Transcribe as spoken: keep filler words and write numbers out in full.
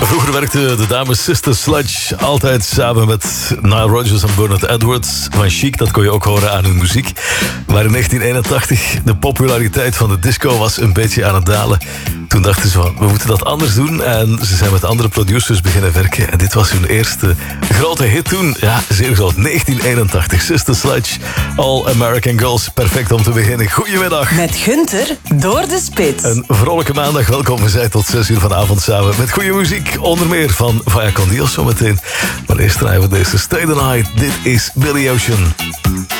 Vroeger werkten de dames Sister Sledge altijd samen met Nile Rodgers en Bernard Edwards van Chic. Dat kon je ook horen aan hun muziek. Maar in negentien eenentachtig, de populariteit van de disco was een beetje aan het dalen. Toen dachten ze van, we moeten dat anders doen. En ze zijn met andere producers beginnen werken. En dit was hun eerste grote hit toen. Ja, zeer groot. negentien eenentachtig. Sister Sledge, All American Girls. Perfect om te beginnen. Goedemiddag. Met Gunther door de spits. Een vrolijke maandag. Welkom. We zijn tot zes uur vanavond samen met goede muziek. Onder meer van Vaya Con Dios zometeen. Maar eerst draaien we deze Stay the Night. Dit is Billy Ocean.